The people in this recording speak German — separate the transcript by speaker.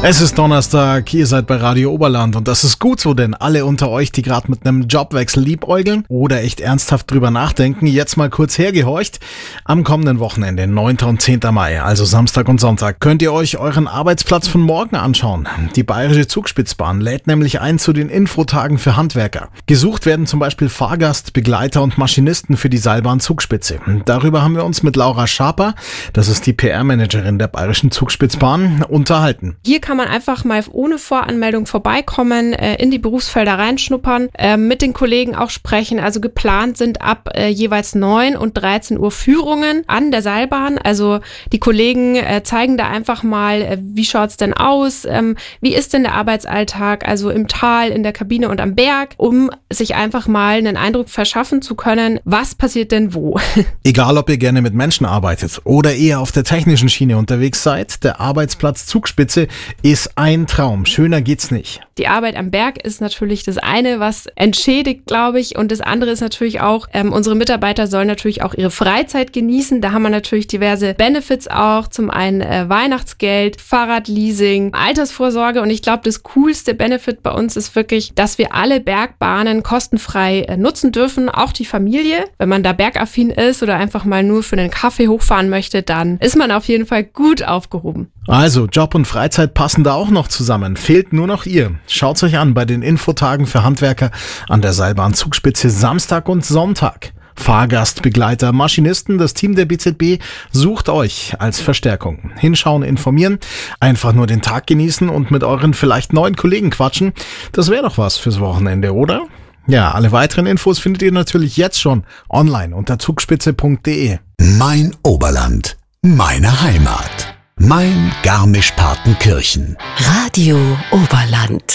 Speaker 1: Es ist Donnerstag, ihr seid bei Radio Oberland und das ist gut so, denn alle unter euch, die gerade mit einem Jobwechsel liebäugeln oder echt ernsthaft drüber nachdenken, jetzt mal kurz hergehorcht. Am kommenden Wochenende, 9. und 10. Mai, also Samstag und Sonntag, könnt ihr euch euren Arbeitsplatz von morgen anschauen. Die Bayerische Zugspitzbahn lädt nämlich ein zu den Infotagen für Handwerker. Gesucht werden zum Beispiel Fahrgast, Begleiter und Maschinisten für die Seilbahn Zugspitze. Darüber haben wir uns mit Laura Schaper, das ist die PR-Managerin der Bayerischen Zugspitzbahn, unterhalten.
Speaker 2: Hier kann man einfach mal ohne Voranmeldung vorbeikommen, in die Berufsfelder reinschnuppern, mit den Kollegen auch sprechen. Also geplant sind ab jeweils 9 und 13 Uhr Führungen an der Seilbahn. Also die Kollegen zeigen da einfach mal, wie schaut's denn aus, wie ist denn der Arbeitsalltag, also im Tal, in der Kabine und am Berg, um sich einfach mal einen Eindruck verschaffen zu können, was passiert denn wo.
Speaker 1: Egal, ob ihr gerne mit Menschen arbeitet oder eher auf der technischen Schiene unterwegs seid, der Arbeitsplatz Zugspitze ist ein Traum. Schöner geht's nicht.
Speaker 2: Die Arbeit am Berg ist natürlich das eine, was entschädigt, glaube ich. Und das andere ist natürlich auch, unsere Mitarbeiter sollen natürlich auch ihre Freizeit genießen. Da haben wir natürlich diverse Benefits auch. Zum einen Weihnachtsgeld, Fahrradleasing, Altersvorsorge. Und ich glaube, das coolste Benefit bei uns ist wirklich, dass wir alle Bergbahnen kostenfrei nutzen dürfen. Auch die Familie. Wenn man da bergaffin ist oder einfach mal nur für einen Kaffee hochfahren möchte, dann ist man auf jeden Fall gut aufgehoben.
Speaker 1: Also Job und Freizeit passen da auch noch zusammen. Fehlt nur noch ihr. Schaut's euch an bei den Infotagen für Handwerker an der Seilbahn Zugspitze Samstag und Sonntag. Fahrgast, Begleiter, Maschinisten, das Team der BZB sucht euch als Verstärkung. Hinschauen, informieren, einfach nur den Tag genießen und mit euren vielleicht neuen Kollegen quatschen. Das wäre doch was fürs Wochenende, oder? Ja, alle weiteren Infos findet ihr natürlich jetzt schon online unter zugspitze.de.
Speaker 3: Mein Oberland, meine Heimat. Mein Garmisch-Partenkirchen.
Speaker 4: Radio Oberland.